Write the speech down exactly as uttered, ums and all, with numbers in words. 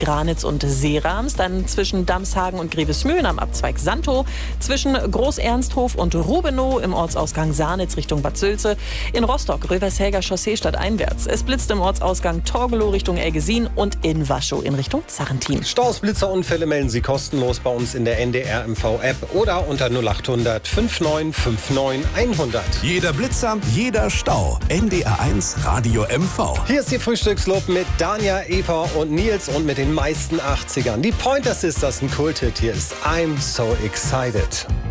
Granitz und Seerams, dann zwischen Damshagen und Grevesmühlen am Abzweig Santo, zwischen Groß-Ernsthof und Rubenow im Ortsausgang Sarnitz Richtung Bad Sülze, in Rostock Rövershäger Chaussee stadteinwärts. Es blitzt im Ortsausgang Torgelow Richtung Elgesin und in Waschow in Richtung Zarrentin. Staus, Blitzer, Unfälle melden Sie kostenlos bei uns in der N D R M V-App oder unter null acht hundert neunundfünfzig neunundfünfzig hundert. Jeder Blitzer, jeder Stau. N D R eins Radio M V. Hier ist die Frühstückslob mit Danja, Eva und Nils und mit den meisten achtzigern. Die Pointer Sisters, ein Kulthit. Hier ist I'm So Excited.